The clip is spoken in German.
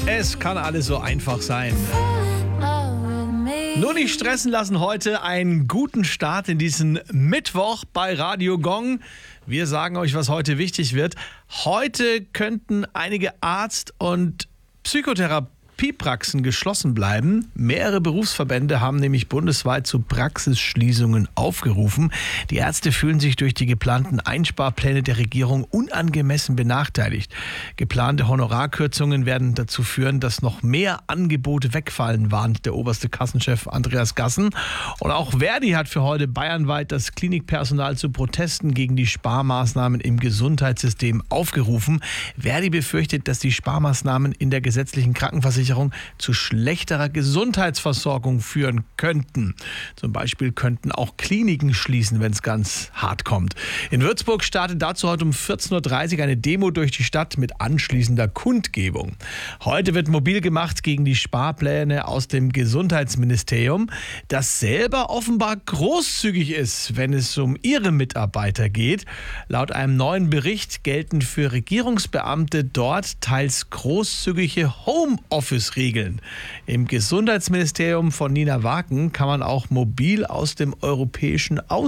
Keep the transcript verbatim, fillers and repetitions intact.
Es kann alles so einfach sein. Nur nicht stressen lassen heute. Einen guten Start in diesen Mittwoch bei Radio Gong. Wir sagen euch, was heute wichtig wird. Heute könnten einige Arzt- und Psychotherapiepraxen geschlossen bleiben. Mehrere Berufsverbände haben nämlich bundesweit zu Praxisschließungen aufgerufen. Die Ärzte fühlen sich durch die geplanten Einsparpläne der Regierung unangemessen benachteiligt. Geplante Honorarkürzungen werden dazu führen, dass noch mehr Angebote wegfallen, warnt der oberste Kassenchef Andreas Gassen. Und auch Verdi hat für heute bayernweit das Klinikpersonal zu Protesten gegen die Sparmaßnahmen im Gesundheitssystem aufgerufen. Verdi befürchtet, dass die Sparmaßnahmen in der gesetzlichen Krankenversicherung zu schlechterer Gesundheitsversorgung führen könnten. Zum Beispiel könnten auch Kliniken schließen, wenn es ganz hart kommt. In Würzburg startet dazu heute um vierzehn Uhr dreißig eine Demo durch die Stadt mit anschließender Kundgebung. Heute wird mobil gemacht gegen die Sparpläne aus dem Gesundheitsministerium, das selber offenbar großzügig ist, wenn es um ihre Mitarbeiter geht. Laut einem neuen Bericht gelten für Regierungsbeamte dort teils großzügige Homeoffice-Regeln. Im Gesundheitsministerium von Nina Waken kann man auch mobil aus dem europäischen Ausland